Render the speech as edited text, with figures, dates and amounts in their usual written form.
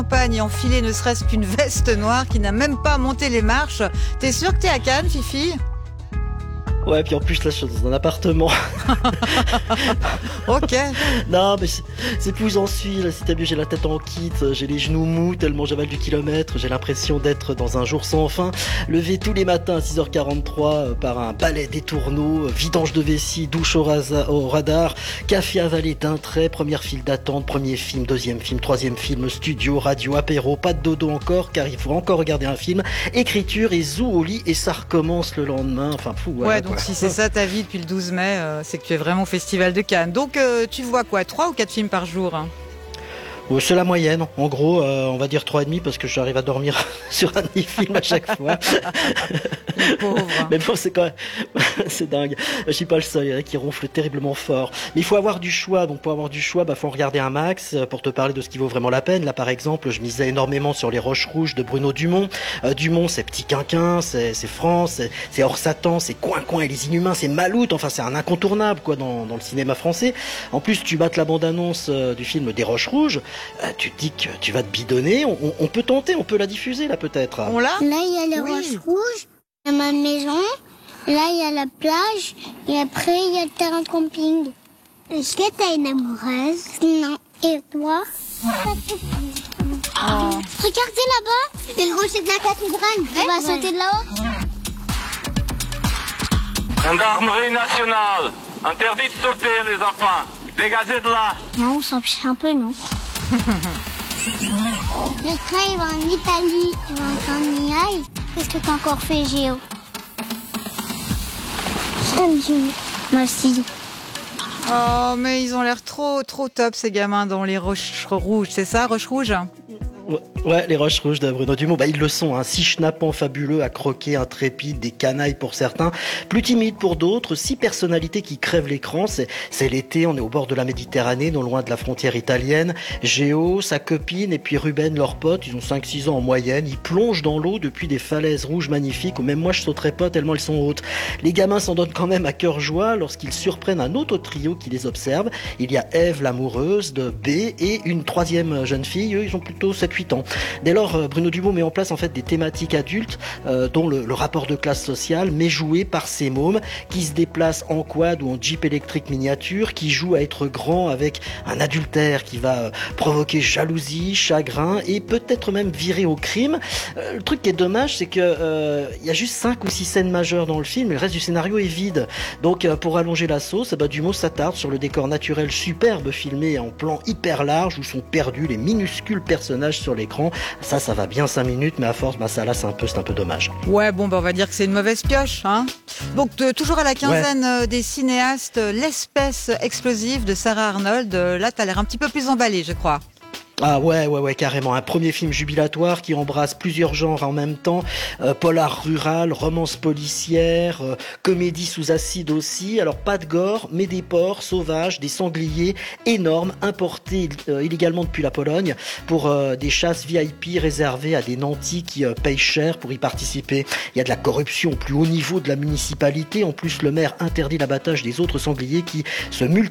campagne et enfiler ne serait-ce qu'une veste noire qui n'a même pas monté les marches. T'es sûr que t'es à Cannes, Fifi ? Ouais, puis en plus, là, je suis dans un appartement. Ok. Non, mais c'est plus j'en suis. Là, si t'as vu, j'ai la tête en kit, j'ai les genoux mous tellement j'avale du kilomètre. J'ai l'impression d'être dans un jour sans fin. Levé tous les matins à 6h43 par un balai des tourneaux, vidange de vessie, douche au radar, café avalé d'un trait, première file d'attente, premier film, deuxième film, troisième film, studio, radio, apéro, pas de dodo encore, car il faut encore regarder un film, écriture et zou au lit et ça recommence le lendemain. Enfin, fou. Voilà, ouais, donc si c'est ça ta vie depuis le 12 mai, c'est que tu es vraiment au Festival de Cannes. Donc tu vois quoi, 3 ou 4 films par jour, hein ? C'est la moyenne. En gros, on va dire 3,5 parce que j'arrive à dormir sur un demi-film à chaque fois. Les pauvres. Mais bon, c'est quand même, c'est dingue. Je suis pas le seul, il y en a qui ronflent terriblement fort. Mais il faut avoir du choix. Donc pour avoir du choix, faut en regarder un max pour te parler de ce qui vaut vraiment la peine. Là, par exemple, je misais énormément sur Les Roches Rouges de Bruno Dumont. Dumont, c'est Petit Quinquin, c'est France, c'est Hors Satan, c'est Coin et les Inhumains, c'est Maloute. Enfin, c'est un incontournable, quoi, dans le cinéma français. En plus, tu mates la bande-annonce du film des Roches Rouges. Tu te dis que tu vas te bidonner, on peut tenter, on peut la diffuser là peut-être. On l'a ? Là il y a les roches rouges, il y a ma maison, là il y a la plage, et après il y a le terrain de camping. Est-ce que t'as une amoureuse ? Non. Et toi ? Regardez là-bas, c'est le rocher de la cathédrale, on va sauter de là-haut. Gendarmerie nationale, interdit de sauter les enfants, dégagez de là. Non, on s'en fiche un peu, non ? Le train il va en Italie, tu veux qu'on y aille ? Qu'est-ce que t'as encore fait, Géo ? J'aime Géo. Moi aussi. Oh, mais ils ont l'air trop top ces gamins dans Les Roches Rouges, c'est ça, Roches Rouges ? Ouais, Les Roches Rouges de Bruno Dumont, ils le sont, hein. 6 schnappants fabuleux à croquer, intrépides, des canailles pour certains, plus timides pour d'autres, 6 personnalités qui crèvent l'écran. C'est l'été, on est au bord de la Méditerranée, non loin de la frontière italienne. Géo, sa copine et puis Ruben, leur pote, ils ont 5-6 ans en moyenne, ils plongent dans l'eau depuis des falaises rouges magnifiques où même moi je sauterais pas tellement elles sont hautes. Les gamins s'en donnent quand même à cœur joie lorsqu'ils surprennent un autre trio qui les observe. Il y a Ève, l'amoureuse de B, et une troisième jeune fille, eux ils ont plutôt 7-8 ans. Dès lors, Bruno Dumont met en place en fait des thématiques adultes, dont le rapport de classe sociale, mais joué par ces mômes qui se déplacent en quad ou en jeep électrique miniature, qui jouent à être grand avec un adultère qui va provoquer jalousie, chagrin et peut-être même virer au crime. Le truc qui est dommage, c'est que il y a juste 5 ou 6 scènes majeures dans le film, et le reste du scénario est vide. Donc pour allonger la sauce, Dumont s'attarde sur le décor naturel superbe filmé en plan hyper large où sont perdus les minuscules personnages sur l'écran. Ça va bien 5 minutes, mais à force, ça là, c'est un peu dommage. Ouais, bon, on va dire que c'est une mauvaise pioche, hein. Donc, toujours à la quinzaine des cinéastes, L'espèce explosive de Sarah Arnold. Là, t'as l'air un petit peu plus emballé, je crois. Ah ouais, carrément. Un premier film jubilatoire qui embrasse plusieurs genres en même temps. Polar rural, romance policière, comédie sous acide aussi. Alors pas de gore, mais des porcs sauvages, des sangliers énormes, importés illégalement depuis la Pologne pour des chasses VIP réservées à des nantis qui payent cher pour y participer. Il y a de la corruption au plus haut niveau de la municipalité. En plus, le maire interdit l'abattage des autres sangliers qui se multiplient